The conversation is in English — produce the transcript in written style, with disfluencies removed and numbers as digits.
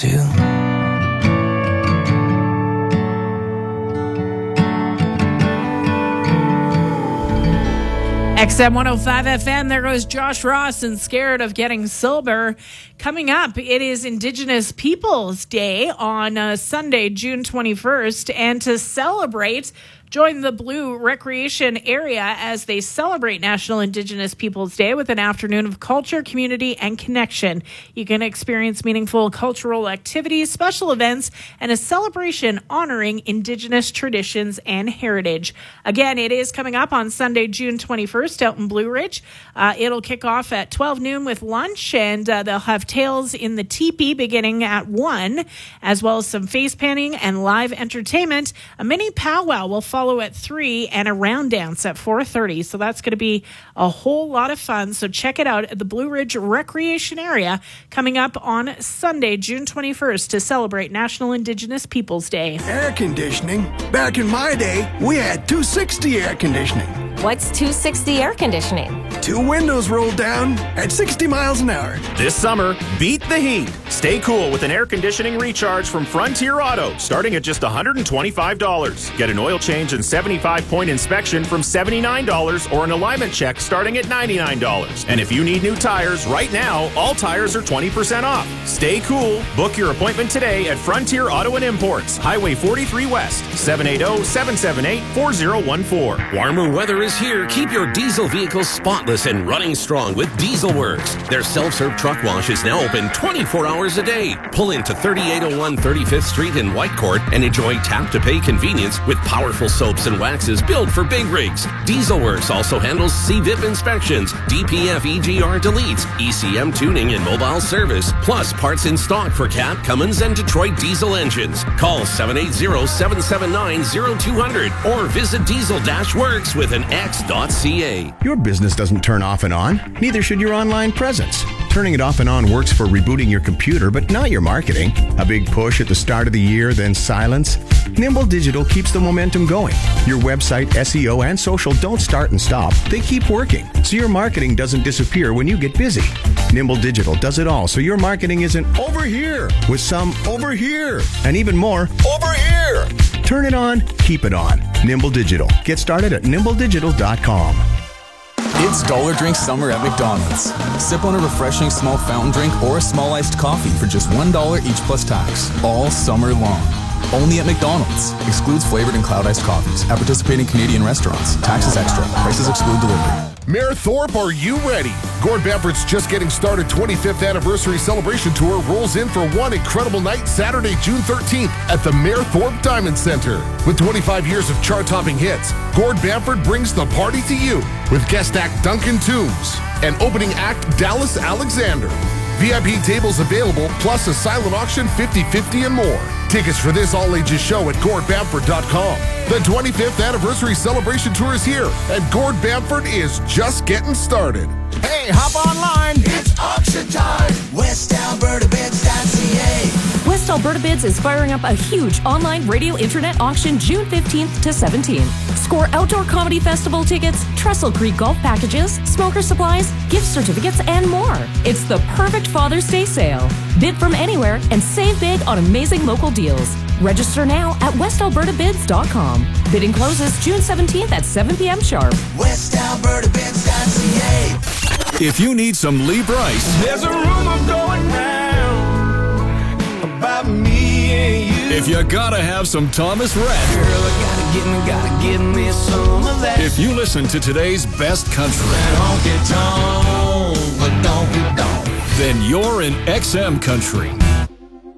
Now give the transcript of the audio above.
too. XM 105 FM, there goes Josh Ross and Scared of Getting Sober. Coming up, it is Indigenous Peoples Day on Sunday, June 21st. And to celebrate, join the Blue Recreation Area as they celebrate National Indigenous Peoples Day with an afternoon of culture, community, and connection. You can experience meaningful cultural activities, special events, and a celebration honoring Indigenous traditions and heritage. Again, it is coming up on Sunday, June 21st out in Blue Ridge. It'll kick off at 12 noon with lunch, and they'll have Tales in the Teepee beginning at 1, as well as some face painting and live entertainment. A mini powwow will follow at 3 and a round dance at 4:30. So that's going to be a whole lot of fun. So check it out at the Blue Ridge Recreation Area coming up on Sunday, June 21st to celebrate National Indigenous Peoples Day. Air conditioning? Back in my day, we had 260 air conditioning. What's 260 air conditioning? 2 windows rolled down at 60 miles an hour. This summer, beat the heat. Stay cool with an air conditioning recharge from Frontier Auto, starting at just $125. Get an oil change and 75-point inspection from $79 or an alignment check starting at $99. And if you need new tires, right now, all tires are 20% off. Stay cool. Book your appointment today at Frontier Auto and Imports, Highway 43 West, 780-778-4014. Warmer weather is here. Keep your diesel vehicles spotless and running strong with Diesel Works. Their self-serve truck wash is now open 24 hours a day. Pull into 3801 35th Street in Whitecourt and enjoy tap-to-pay convenience with powerful soaps and waxes built for big rigs. Diesel Works also handles CVIP inspections, DPF EGR deletes, ECM tuning and mobile service, plus parts in stock for Cat, Cummins, and Detroit diesel engines. Call 780-779-0200 or visit diesel-works with an X.ca. Your business doesn't turn off and on. Neither should your online presence. Turning it off and on works for rebooting your computer, but not your marketing. A big push at the start of the year, then silence. Nimble Digital keeps the momentum going. Your website, SEO, and social don't start and stop. They keep working, so your marketing doesn't disappear when you get busy. Nimble Digital does it all, so your marketing isn't over here with some over here and even more over here. Turn it on, keep it on. Nimble Digital. Get started at nimbledigital.com. It's Dollar Drink Summer at McDonald's. Sip on a refreshing small fountain drink or a small iced coffee for just $1 each plus tax, all summer long. Only at McDonald's. Excludes flavored and cloud iced coffees. At participating Canadian restaurants. Taxes extra. Prices exclude delivery. Mayor Thorpe, are you ready? Gord Bamford's Just Getting Started 25th Anniversary Celebration Tour rolls in for one incredible night Saturday, June 13th at the Mayor Thorpe Diamond Center. With 25 years of chart-topping hits, Gord Bamford brings the party to you with guest act Duncan Toombs and opening act Dallas Alexander. VIP tables available, plus a silent auction 50-50 and more. Tickets for this all-ages show at GordBamford.com. The 25th Anniversary Celebration Tour is here, and Gord Bamford is just getting started. Hey, hop online. It's auction time. WestAlbertaBids.ca. West Alberta Bids is firing up a huge online radio internet auction June 15th to 17th. Score outdoor comedy festival tickets, Trestle Creek golf packages, smoker supplies, gift certificates, and more. It's the perfect Father's Day sale. Bid from anywhere and save big on amazing local deals. Register now at WestAlbertaBids.com. Bidding closes June 17th at 7 p.m. sharp. WestAlbertaBids.ca. If you need some Lee Brice, There's a rumor going round about me and you. If you gotta have some Thomas Rhett, Girl, I gotta give me some of that. if you listen to today's best country, That honky tonk, but don't be don't. then you're in XM country.